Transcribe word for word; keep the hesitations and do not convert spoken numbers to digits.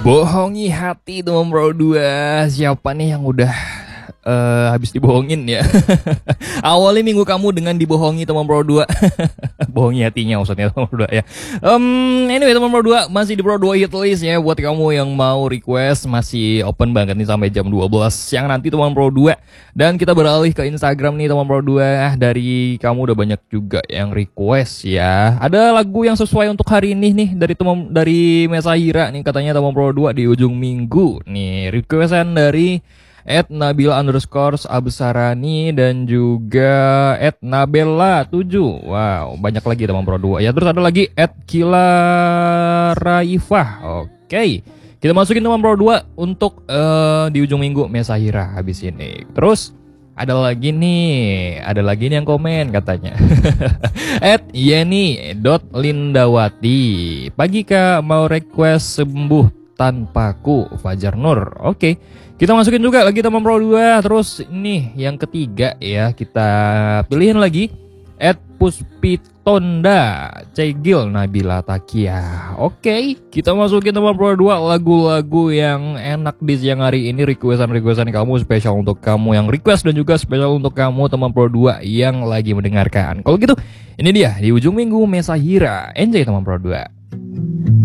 Bohongi hati teman Pro dua. Siapa nih yang udah uh, habis dibohongin ya? Awali minggu kamu dengan dibohongi teman Pro dua. Bohongi hatinya maksudnya teman Pro dua ya. um, Anyway teman Pro dua, masih di Pro dua hit list ya. Buat kamu yang mau request, masih open banget nih sampai jam dua belas siang nanti teman Pro dua. Dan kita beralih ke Instagram nih teman Pro dua. Dari kamu udah banyak juga yang request ya. Ada lagu yang sesuai untuk hari ini nih dari teman dari Mesahira nih, katanya teman Pro dua di ujung minggu nih. Requestan dari at Nabila underscore Absarani dan juga at Nabella tujuh. Wow, banyak lagi teman Pro dua ya. Terus ada lagi at Kilaraifah. Oke, kita masukin teman Pro dua untuk uh, di ujung minggu Mesahira habis ini. Terus ada lagi nih, ada lagi nih yang komen katanya. At Yeni dot Lindawati. Pagi kak, mau request sembuh tanpaku Fajar Nur. Oke, kita masukin juga lagi teman Pro dua. Terus ini yang ketiga ya, kita pilihin lagi at Puspitonda Cegil Nabila Takia. Oke, kita masukin teman Pro dua lagu-lagu yang enak di siang hari ini. Requestan-requestan kamu spesial untuk kamu yang request dan juga spesial untuk kamu teman Pro dua yang lagi mendengarkan. Kalau gitu, ini dia di ujung minggu Mesahira. Enjoy teman Pro dua.